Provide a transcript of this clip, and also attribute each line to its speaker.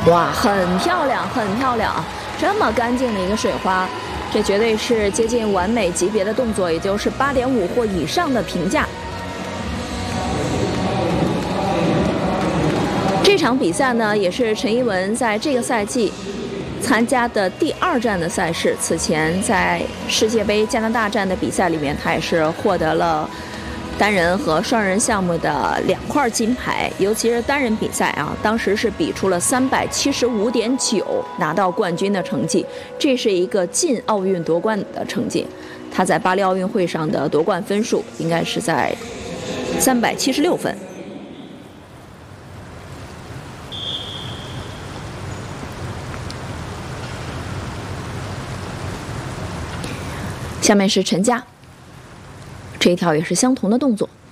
Speaker 1: 哇，很漂亮，很漂亮啊！这么干净的一个水花，这绝对是接近完美级别的动作，也就是8.5或以上的评价。这场比赛呢，也是陈一文在这个赛季参加的第2站的赛事。此前在世界杯加拿大站的比赛里面，他也是获得了单人和双人项目的2块金牌，尤其是单人比赛啊，当时是比出了375.9，拿到冠军的成绩，这是一个进奥运夺冠的成绩。他在巴黎奥运会上的夺冠分数应该是在376分。下面是陈佳，这一条也是相同的动作。